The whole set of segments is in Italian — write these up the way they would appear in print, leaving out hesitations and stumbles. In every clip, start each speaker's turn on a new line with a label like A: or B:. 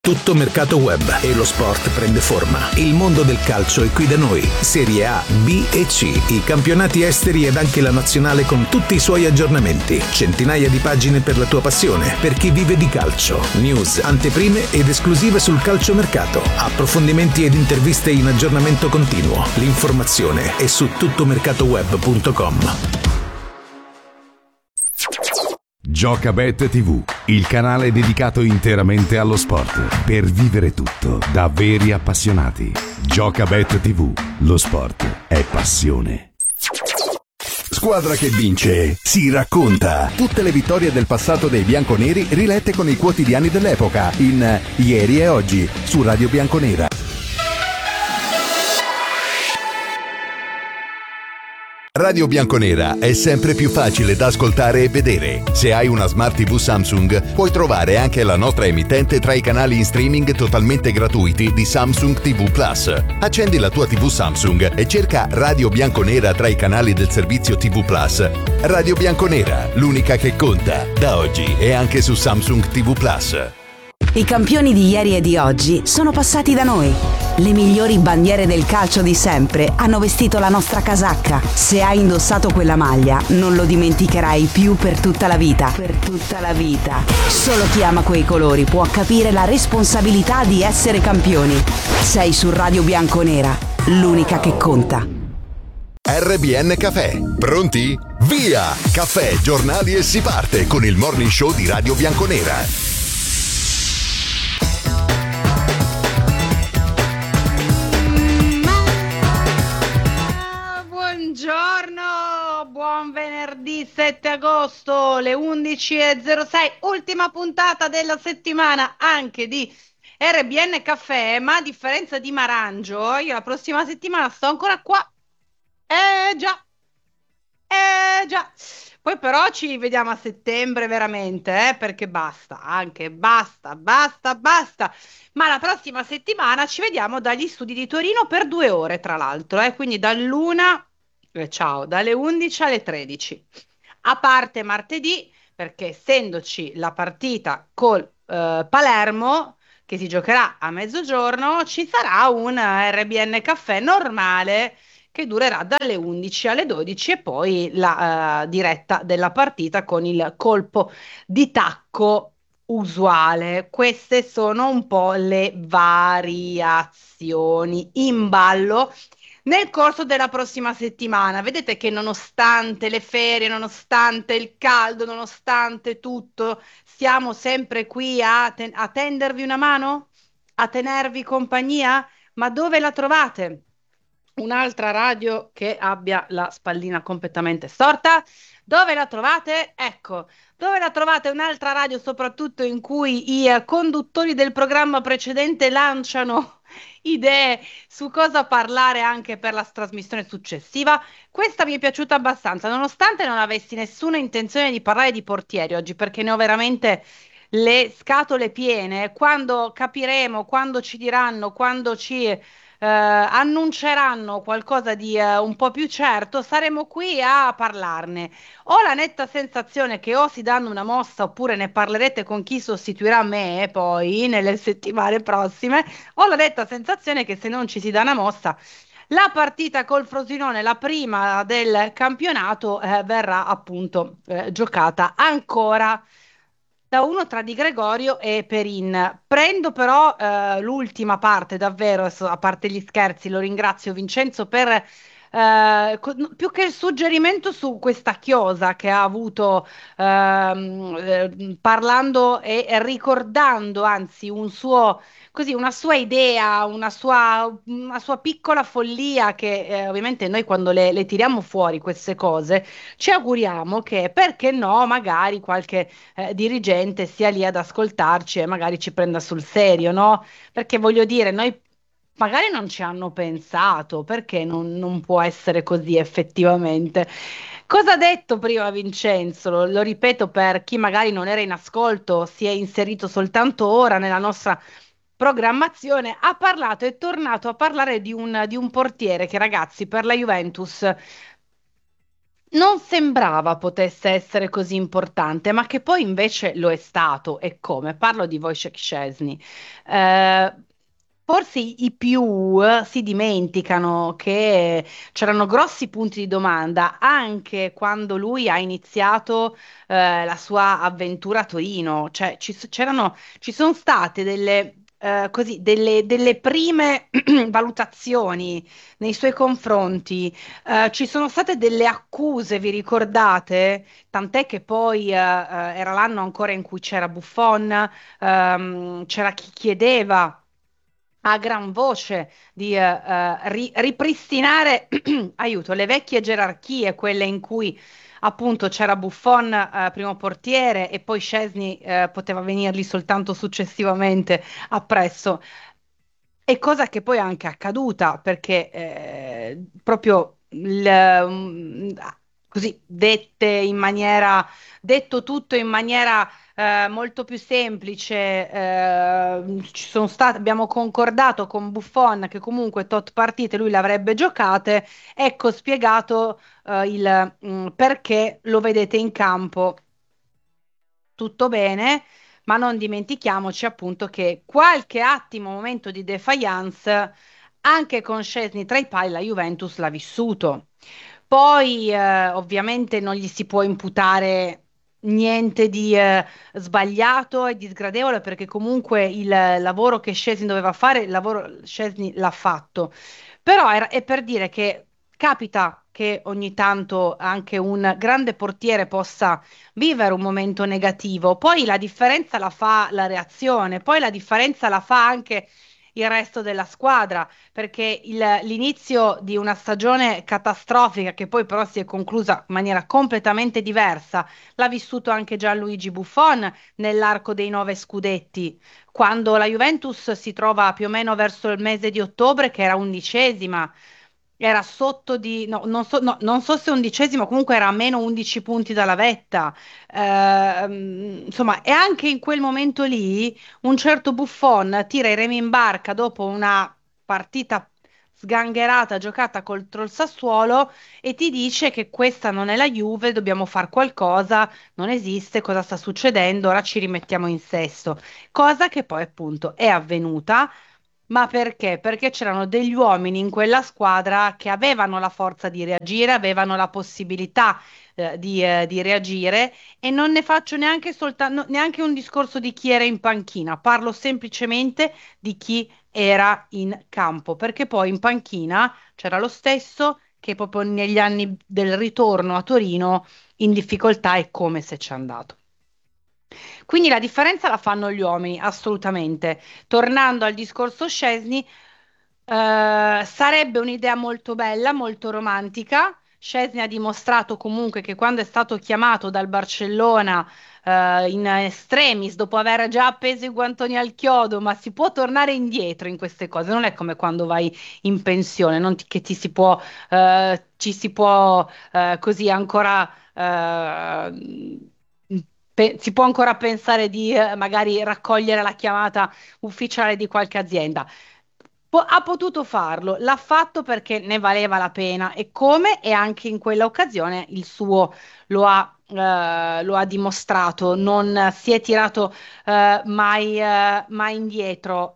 A: Tutto mercato web e lo sport prende forma. Il mondo del calcio è qui da noi. Serie A, B e C, i campionati esteri ed anche la nazionale con tutti i suoi aggiornamenti. Centinaia di pagine per la tua passione, per chi vive di calcio. News, anteprime ed esclusive sul calciomercato. Approfondimenti ed interviste in aggiornamento continuo. L'informazione è su tuttomercatoweb.com.
B: Giocabet TV, il canale dedicato interamente allo sport, per vivere tutto da veri appassionati. Giocabet TV, lo sport è passione.
C: Squadra che vince si racconta. Tutte le vittorie del passato dei bianconeri rilette con i quotidiani dell'epoca in Ieri e Oggi su Radio Bianconera. Radio Bianconera è sempre più facile da ascoltare e vedere. Se hai una Smart TV Samsung, puoi trovare anche la nostra emittente tra i canali in streaming totalmente gratuiti di Samsung TV Plus. Accendi la tua TV Samsung e cerca Radio Bianconera tra i canali del servizio TV Plus. Radio Bianconera, l'unica che conta, da oggi e anche su Samsung TV Plus.
D: I campioni di ieri e di oggi sono passati da noi. Le migliori bandiere del calcio di sempre hanno vestito la nostra casacca. Se hai indossato quella maglia, non lo dimenticherai più per tutta la vita. Per tutta la vita. Solo chi ama quei colori può capire la responsabilità di essere campioni. Sei su Radio Bianconera, l'unica che conta.
C: RBN Caffè. Pronti? Via! Caffè, giornali e si parte con il morning show di Radio Bianconera.
E: Buongiorno, buon venerdì 7 agosto, le 11.06, ultima puntata della settimana anche di RBN Caffè, ma a differenza di Marangio, io la prossima settimana sto ancora qua. Già. Poi però ci vediamo a settembre veramente, perché basta, basta. Ma la prossima settimana ci vediamo dagli studi di Torino per 2 ore, tra l'altro, quindi dalle 11 alle 13. A parte martedì, perché essendoci la partita col Palermo, che si giocherà a mezzogiorno, ci sarà un RBN Caffè normale che durerà dalle 11 alle 12 e poi la diretta della partita con il colpo di tacco usuale. Queste sono un po' le variazioni in ballo nel corso della prossima settimana. Vedete che nonostante le ferie, nonostante il caldo, nonostante tutto, siamo sempre qui a tendervi una mano? A tenervi compagnia? Ma dove la trovate? Un'altra radio che abbia la spallina completamente storta? Dove la trovate? Ecco, dove la trovate un'altra radio soprattutto in cui i conduttori del programma precedente lanciano idee su cosa parlare anche per la trasmissione successiva? Questa mi è piaciuta abbastanza, nonostante non avessi nessuna intenzione di parlare di portieri oggi, perché ne ho veramente le scatole piene. Quando capiremo, quando ci diranno, quando ci annunceranno qualcosa di un po' più certo, saremo qui a parlarne. Ho la netta sensazione che o si danno una mossa oppure ne parlerete con chi sostituirà me poi nelle settimane prossime. Ho la netta sensazione che se non ci si dà una mossa, la partita col Frosinone, la prima del campionato, verrà appunto giocata ancora da uno tra Di Gregorio e Perin. Prendo però l'ultima parte, davvero, a parte gli scherzi, lo ringrazio Vincenzo per più che il suggerimento su questa chiosa che ha avuto parlando e ricordando, anzi, una sua idea, una sua piccola follia che ovviamente noi quando le tiriamo fuori queste cose ci auguriamo che, perché no, magari qualche dirigente sia lì ad ascoltarci e magari ci prenda sul serio, no? Perché voglio dire, noi magari non ci hanno pensato, perché non può essere così effettivamente. Cosa ha detto prima Vincenzo? Lo ripeto per chi magari non era in ascolto, si è inserito soltanto ora nella nostra programmazione. Ha parlato, è tornato a parlare di un portiere che, ragazzi, per la Juventus non sembrava potesse essere così importante, ma che poi invece lo è stato. E come? Parlo di Wojciech Szczesny. Eh, Forse i più si dimenticano che c'erano grossi punti di domanda anche quando lui ha iniziato la sua avventura a Torino. Cioè, ci sono state delle prime valutazioni nei suoi confronti. Ci sono state delle accuse, vi ricordate? Tant'è che poi era l'anno ancora in cui c'era Buffon, c'era chi chiedeva a gran voce di ripristinare, aiuto, le vecchie gerarchie, quelle in cui appunto c'era Buffon primo portiere e poi Szczesny poteva venirgli soltanto successivamente appresso. E cosa che poi è anche accaduta, perché proprio così detto tutto in maniera molto più semplice, abbiamo concordato con Buffon che comunque tot partite lui le avrebbe giocate, ecco spiegato perché lo vedete in campo tutto bene, ma non dimentichiamoci appunto che qualche attimo, momento di defiance, anche con Szczesny tra i pali, la Juventus l'ha vissuto. Poi ovviamente non gli si può imputare niente di sbagliato e di sgradevole perché comunque il lavoro che Szczesny doveva fare, il lavoro Szczesny l'ha fatto. Però è per dire che capita che ogni tanto anche un grande portiere possa vivere un momento negativo, poi la differenza la fa la reazione, poi la differenza la fa anche il resto della squadra, perché l'inizio di una stagione catastrofica che poi però si è conclusa in maniera completamente diversa, l'ha vissuto anche Gianluigi Buffon nell'arco dei 9 scudetti, quando la Juventus si trova più o meno verso il mese di ottobre, che era undicesima. Era sotto di, no, non so se undicesimo, comunque era a meno 11 punti dalla vetta. Insomma, e anche in quel momento lì un certo Buffon tira i remi in barca dopo una partita sgangherata giocata contro il Sassuolo e ti dice che questa non è la Juve, dobbiamo fare qualcosa, non esiste, cosa sta succedendo, ora ci rimettiamo in sesto. Cosa che poi appunto è avvenuta. Ma perché? Perché c'erano degli uomini in quella squadra che avevano la forza di reagire, avevano la possibilità di reagire e non ne faccio neanche soltanto, neanche un discorso di chi era in panchina, parlo semplicemente di chi era in campo, perché poi in panchina c'era lo stesso che proprio negli anni del ritorno a Torino in difficoltà è come se c'è andato. Quindi la differenza la fanno gli uomini, assolutamente. Tornando al discorso Scesni, sarebbe un'idea molto bella, molto romantica. Scesni ha dimostrato comunque che quando è stato chiamato dal Barcellona, in extremis, dopo aver già appeso i guantoni al chiodo, ma si può tornare indietro in queste cose. Non è come quando vai in pensione, che ci si può così ancora si può ancora pensare di magari raccogliere la chiamata ufficiale di qualche azienda. Ha potuto farlo, l'ha fatto perché ne valeva la pena e come e anche in quella occasione il suo lo ha dimostrato, non si è tirato mai indietro.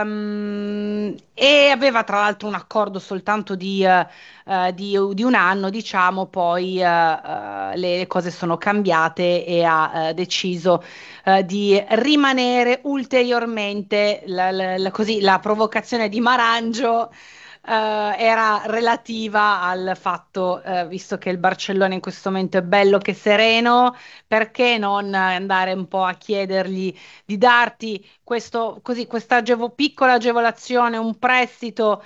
E: E aveva tra l'altro un accordo soltanto di un anno, diciamo, poi le cose sono cambiate e ha deciso di rimanere ulteriormente così, la provocazione di Marangio era relativa al fatto, visto che il Barcellona in questo momento è bello che sereno, perché non andare un po' a chiedergli di darti questa piccola agevolazione, un prestito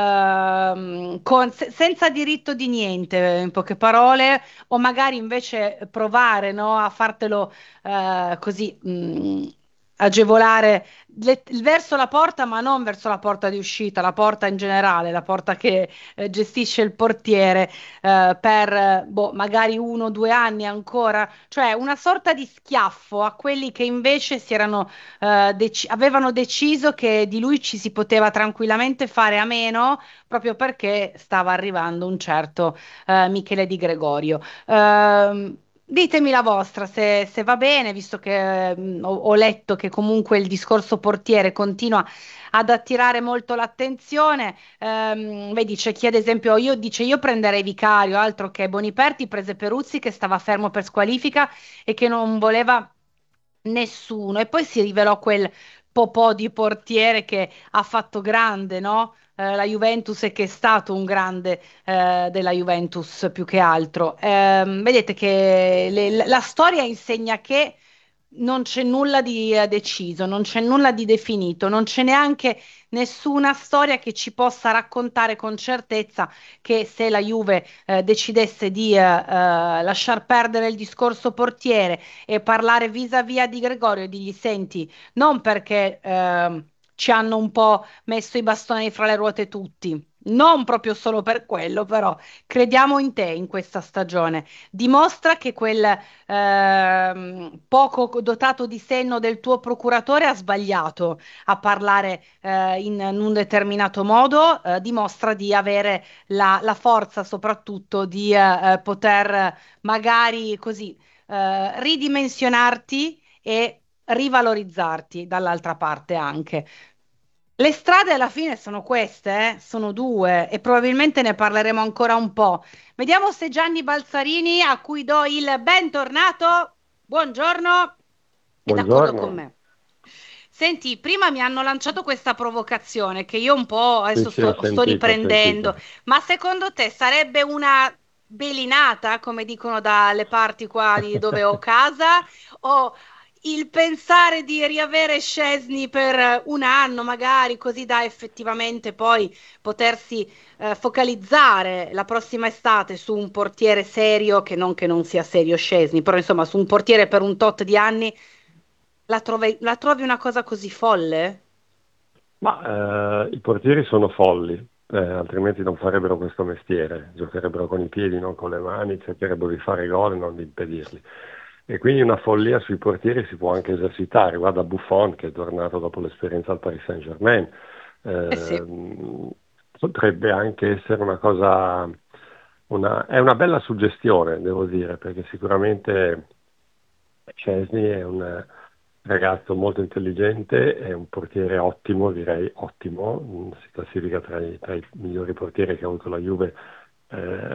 E: senza diritto di niente, in poche parole, o magari invece provare, no, a fartelo così agevolare verso la porta, ma non verso la porta di uscita, la porta in generale, la porta che gestisce il portiere per boh, magari 1 o 2 anni ancora, cioè una sorta di schiaffo a quelli che invece avevano deciso che di lui ci si poteva tranquillamente fare a meno proprio perché stava arrivando un certo Michele Di Gregorio. Ditemi la vostra, se va bene, visto che ho letto che comunque il discorso portiere continua ad attirare molto l'attenzione. Vedi, c'è chi ad esempio dice io prenderei Vicario, altro che Boniperti, prese Peruzzi che stava fermo per squalifica e che non voleva nessuno. E poi si rivelò quel popò di portiere che ha fatto grande, no? La Juventus e che è stato un grande della Juventus più che altro. Vedete che la storia insegna che non c'è nulla di deciso, non c'è nulla di definito, non c'è neanche nessuna storia che ci possa raccontare con certezza che se la Juve decidesse di lasciar perdere il discorso portiere e parlare vis-à-vis di Gregorio e dirgli senti, non perché ci hanno un po' messo i bastoni fra le ruote tutti. Non proprio solo per quello, però crediamo in te in questa stagione. Dimostra che quel poco dotato di senno del tuo procuratore ha sbagliato a parlare in un determinato modo, dimostra di avere la forza soprattutto di poter magari così ridimensionarti e rivalorizzarti dall'altra parte anche. Le strade alla fine sono queste, sono due e probabilmente ne parleremo ancora un po'. Vediamo se Gianni Balzarini, a cui do il bentornato, buongiorno, è d'accordo con
F: Buongiorno.
E: me. Senti, prima mi hanno lanciato questa provocazione che io un po'
F: Sì,
E: adesso
F: sì, ho
E: sto
F: sentito, ho
E: riprendendo,
F: sentito.
E: ma secondo te sarebbe una belinata, come dicono dalle parti qua di dove ho casa, o il pensare di riavere Szczesny per un anno magari, così da effettivamente poi potersi focalizzare la prossima estate su un portiere serio, che non sia serio Szczesny, però insomma su un portiere per un tot di anni, la trovi una cosa così folle?
F: Ma i portieri sono folli, altrimenti non farebbero questo mestiere, giocherebbero con i piedi, non con le mani, cercherebbero di fare gol e non di impedirli. E quindi una follia sui portieri si può anche esercitare. Guarda Buffon che è tornato dopo l'esperienza al Paris Saint-Germain.
E: Eh sì.
F: Potrebbe anche essere una cosa, è una bella suggestione, devo dire, perché sicuramente Szczesny è un ragazzo molto intelligente, è un portiere ottimo, direi ottimo, si classifica tra i migliori portieri che ha avuto la Juve